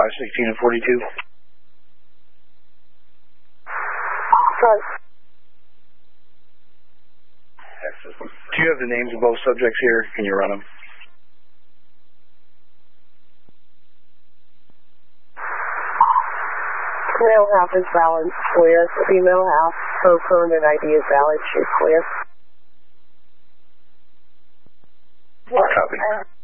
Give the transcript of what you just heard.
16 and 42. Front. Do you have the names of both subjects here? Can you run them? Male half is valid, clear. Female half, her permanent ID is valid, she's clear. Copy.